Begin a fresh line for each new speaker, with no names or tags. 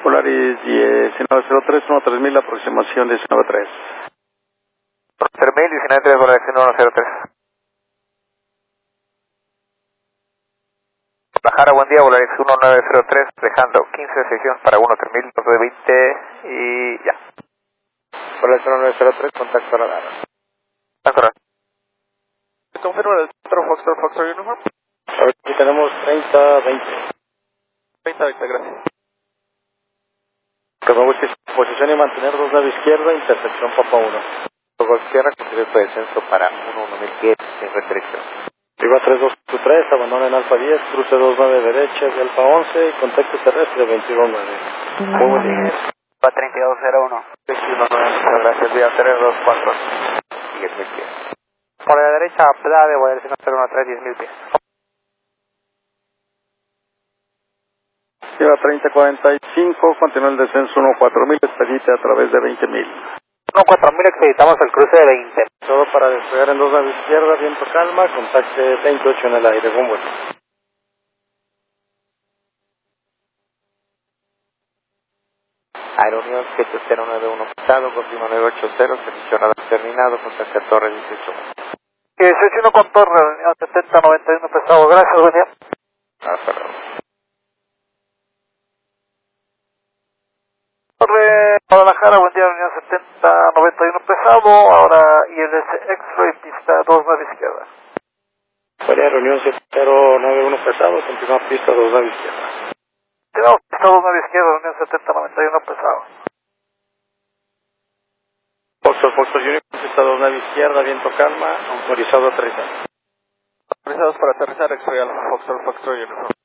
Polaris 1903, 13000, aproximación 193.
3000, 193, Polaris 103. Guadalajara, buen día, Polaris 1903, dejando 15 secciones para 13000, paso de 20 y ya.
Polaris 1903, contacto radar.
Contacto.
Confirma el centro Foxtrot Uniform.
A ver, aquí tenemos 30-20.
30-20, gracias.
Que me busques posición y mantener 29 izquierda, intersección Papa 1. Luego izquierda, continúe tu descenso para 1-1000 pies en restricción. Viva 3223, abandona en Alfa 10, cruce 29 derecha de Alfa 11 y contacto terrestre 229. Muy buen día.
Va 3201. 21, muchas gracias, vía 324. 10.000 pies. Por la derecha, playa de Polaris 013, 10.000 pies.
Lleva 3045, continúa el descenso 14000, expedite a través de 20000.
4000, expeditamos el cruce de 20.
Todo para despegar en 29 izquierda, viento calma, contacte 28 en el aire, buen vuelo.
Aeronión 7091 pesado, continúa 980, servicio radar terminado, contacte a torre 18. 161 con torre, reunión 7091 pesado, gracias, buen día. Hasta luego. Torre Guadalajara, buen día, reunión 7091 pesado, ahora ILS X-Ray, pista 29 izquierda.
Fuera reunión 7091 pesado, continúa pista 29 izquierda.
Tenemos pista 29 izquierda, reunión 7091 pesado.
Foxtrot Uniform, pista 29 izquierda, viento calma, autorizado a aterrizar.
Autorizados para aterrizar, X-Ray Alpha Foxtrot Uniform.